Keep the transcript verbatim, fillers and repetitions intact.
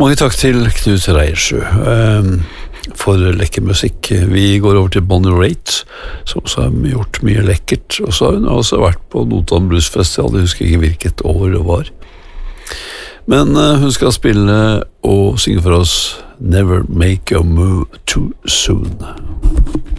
Mange takk til Knut Reiersjø for lekker musikk. Vi går over til Bonnie Raitt, som også har gjort mye lekkert, og så har hun også vært på Notodden Blues Festival, jeg husker ikke hvilket år det var. Men hun skal spille og synge for oss Never Make a Move Too Soon.